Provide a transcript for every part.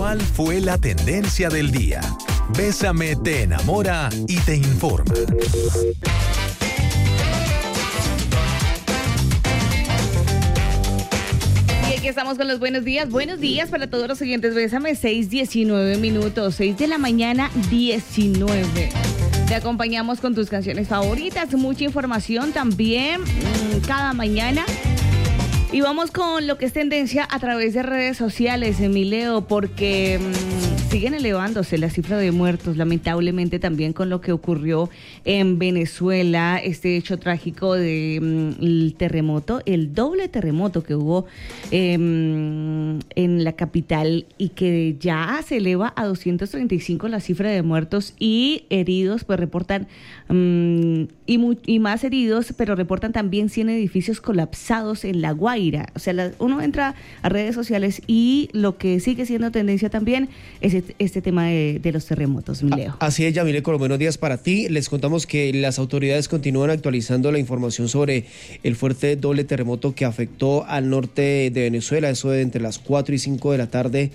¿Cuál fue la tendencia del día? Bésame te enamora y te informa. Y aquí estamos con los buenos días. Buenos días para todos los siguientes. Bésame, 6:19 minutos, 6 de la mañana, 19. Te acompañamos con tus canciones favoritas, mucha información también cada mañana. Y vamos con lo que es tendencia a través de redes sociales, Emilio, porque siguen elevándose la cifra de muertos, lamentablemente también con lo que ocurrió en Venezuela, este hecho trágico de el terremoto, el doble terremoto que hubo en la capital y que ya se eleva a 235 la cifra de muertos y heridos, pues reportan y más heridos, pero reportan también 100 edificios colapsados en La Guaira. O sea, uno entra a redes sociales y lo que sigue siendo tendencia también es este tema de los terremotos, Mileo. Así es, Yamile, con los buenos días para ti. Les contamos que las autoridades continúan actualizando la información sobre el fuerte doble terremoto que afectó al norte de Venezuela, eso de entre las 4 y 5 de la tarde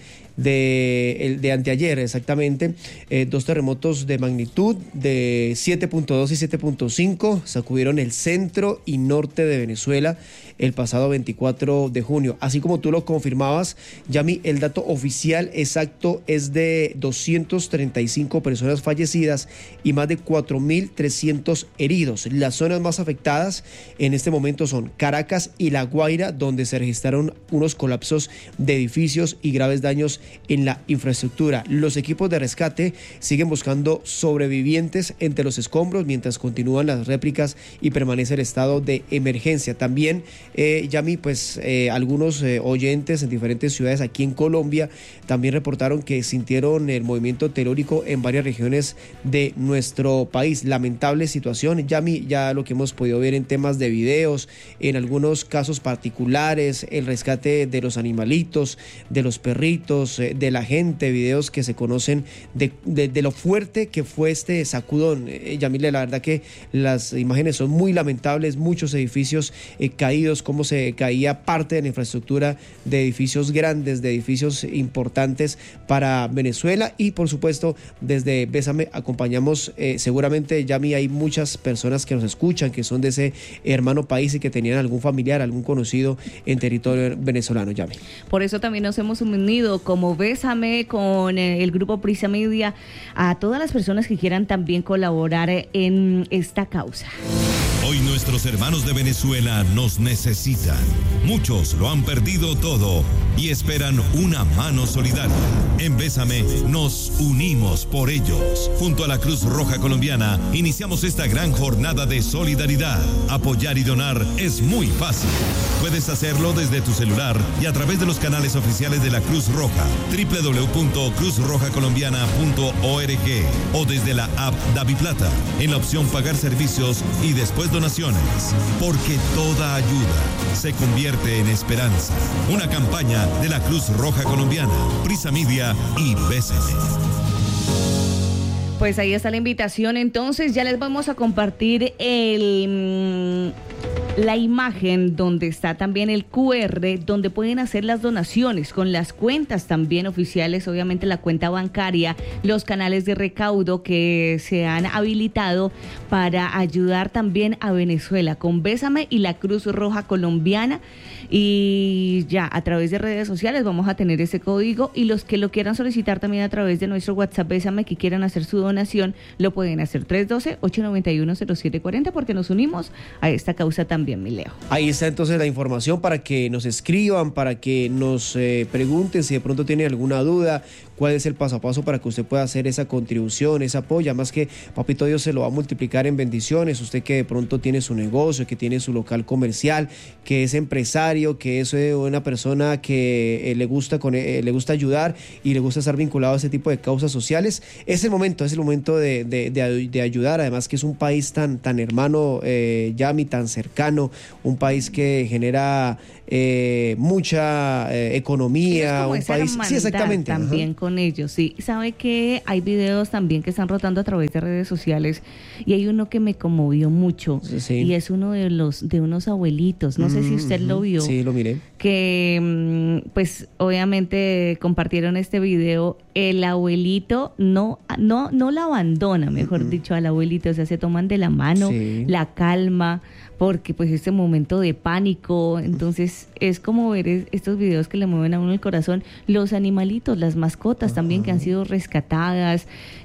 de anteayer, exactamente. Dos terremotos de magnitud de 7.2 y 7.5 sacudieron el centro y norte de Venezuela el pasado 24 de junio. Así como tú lo confirmabas, Yami, el dato oficial exacto es de 235 personas fallecidas y más de 4.300 heridos. Las zonas más afectadas en este momento son Caracas y La Guaira, donde se registraron unos colapsos de edificios y graves daños en la infraestructura. Los equipos de rescate siguen buscando sobrevivientes entre los escombros mientras continúan las réplicas y permanece el estado de emergencia. También Yami, pues algunos oyentes en diferentes ciudades aquí en Colombia también reportaron que sintieron el movimiento telúrico en varias regiones de nuestro país. Lamentable situación, Yami, ya lo que hemos podido ver en temas de videos, en algunos casos particulares, el rescate de los animalitos, de los perritos, de la gente, videos que se conocen de lo fuerte que fue este sacudón. Yamile, la verdad que las imágenes son muy lamentables, muchos edificios caídos, cómo se caía parte de la infraestructura de edificios grandes, de edificios importantes para Venezuela. Y por supuesto desde Bésame acompañamos, seguramente, Yami, hay muchas personas que nos escuchan que son de ese hermano país y que tenían algún familiar, algún conocido en territorio venezolano, Yami. Por eso también nos hemos unido como Bésame con el grupo Prisa Media a todas las personas que quieran también colaborar en esta causa. Hoy nuestros hermanos de Venezuela nos necesitan. Muchos lo han perdido todo y esperan una mano solidaria. En Bésame nos unimos por ellos. Junto a la Cruz Roja Colombiana iniciamos esta gran jornada de solidaridad. Apoyar y donar es muy fácil. Puedes hacerlo desde tu celular y a través de los canales oficiales de la Cruz Roja, www.cruzrojacolombiana.org o desde la app DaviPlata en la opción Pagar servicios y después donaciones, porque toda ayuda se convierte en esperanza. Una campaña de la Cruz Roja Colombiana, Prisa Media y Bésame. Pues ahí está la invitación. Entonces ya les vamos a compartir la imagen donde está también el QR, donde pueden hacer las donaciones con las cuentas también oficiales, obviamente la cuenta bancaria, los canales de recaudo que se han habilitado para ayudar también a Venezuela con Bésame y la Cruz Roja Colombiana. Y ya a través de redes sociales vamos a tener ese código, y los que lo quieran solicitar también a través de nuestro WhatsApp Bésame, que quieran hacer su donación, lo pueden hacer 312-891-0740, porque nos unimos a esta causa también, mi Leo. Ahí está entonces la información para que nos escriban, para que nos pregunten si de pronto tienen alguna duda, cuál es el paso a paso para que usted pueda hacer esa contribución, ese apoyo. Más que Papito Dios se lo va a multiplicar en bendiciones. Usted que de pronto tiene su negocio, que tiene su local comercial, que es empresario, que es una persona que le gusta ayudar y le gusta estar vinculado a ese tipo de causas sociales, es el momento de ayudar. Además que es un país tan hermano, Yami, tan cercano, cercano, un país que genera mucha economía, es como un esa país... Sí, exactamente. También con ellos, sí. Sabe que hay videos también que están rotando a través de redes sociales y hay uno que me conmovió mucho, Sí. y es uno de unos abuelitos, no sé si usted lo vio. Sí, lo miré. Que pues obviamente compartieron este video. El abuelito no la abandona, mejor dicho, al abuelito, o sea, se toman de la mano, Sí. la calma, porque pues este momento de pánico, entonces es como ver estos videos que le mueven a uno el corazón, los animalitos, las mascotas también que han sido rescatadas,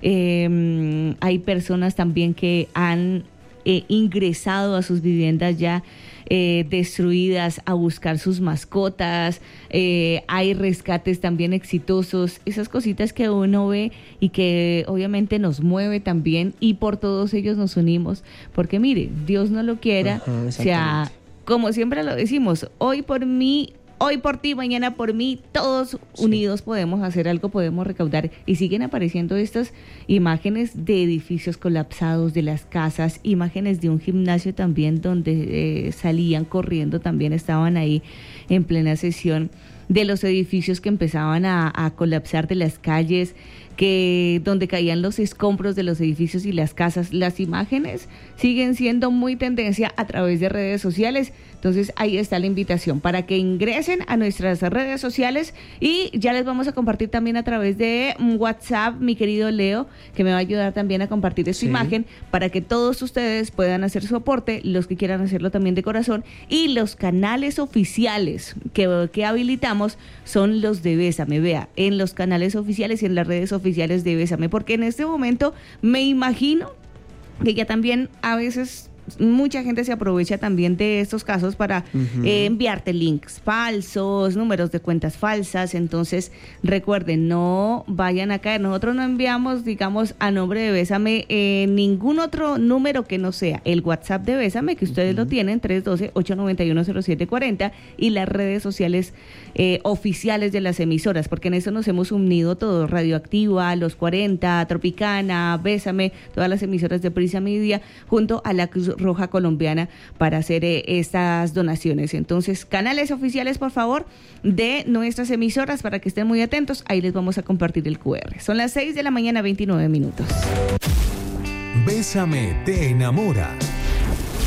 hay personas también que han ingresado a sus viviendas ya destruidas a buscar sus mascotas, hay rescates también exitosos, esas cositas que uno ve y que obviamente nos mueve también, y por todos ellos nos unimos, porque mire, Dios no lo quiera, Ajá, o sea, como siempre lo decimos, hoy por mí, hoy por ti, mañana por mí, todos unidos podemos hacer algo, podemos recaudar. Y siguen apareciendo estas imágenes de edificios colapsados, de las casas, imágenes de un gimnasio también donde salían corriendo, también estaban ahí en plena sesión, de los edificios que empezaban a colapsar, de las calles, donde caían los escombros de los edificios y las casas. Las imágenes siguen siendo muy tendencia a través de redes sociales. Entonces ahí está la invitación para que ingresen a nuestras redes sociales, y ya les vamos a compartir también a través de WhatsApp, mi querido Leo, que me va a ayudar también a compartir esta imagen para que todos ustedes puedan hacer su aporte, los que quieran hacerlo también de corazón. Y los canales oficiales que habilitamos son los de Bésame. Vea, en los canales oficiales y en las redes oficiales de Bésame, porque en este momento me imagino que ya también a veces mucha gente se aprovecha también de estos casos para enviarte links falsos, números de cuentas falsas. Entonces recuerden, no vayan a caer. Nosotros no enviamos, digamos, a nombre de Bésame ningún otro número que no sea el WhatsApp de Bésame, que ustedes lo tienen, 312-891-0740, y las redes sociales oficiales de las emisoras, porque en eso nos hemos unido todos: Radioactiva, Los 40, Tropicana, Bésame, todas las emisoras de Prisa Media, junto a la Cruz Roja Colombiana, para hacer estas donaciones. Entonces, canales oficiales, por favor, de nuestras emisoras, para que estén muy atentos. Ahí les vamos a compartir el QR. Son las 6 de la mañana, 29 minutos. Bésame te enamora.